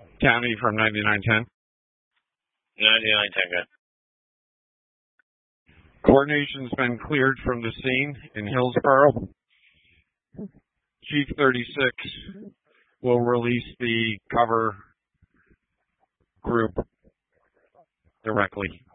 County from 9910. 9910, good. Coordination's been cleared from the scene in Hillsborough. Chief 36 will release the cover group directly.